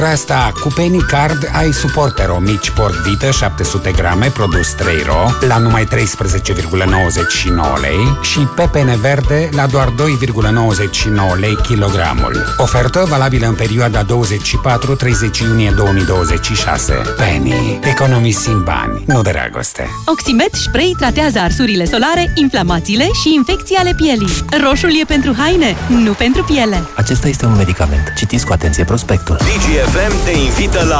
Asta, cu Penny Card ai Suportero mici porc vită 700 grame, produs 3 ro, la numai 13,99 lei și pepene verde la doar 2,99 lei kilogramul. Ofertă valabilă în perioada 24-30 iunie 2026. Penny. Economisim bani, nu dragoste. Oximet Spray tratează arsurile solare, inflamațiile și infecții ale pielii. Roșul e pentru haine, nu pentru piele. Acesta este un medicament. Citiți cu atenție prospectul. DGFM te invită la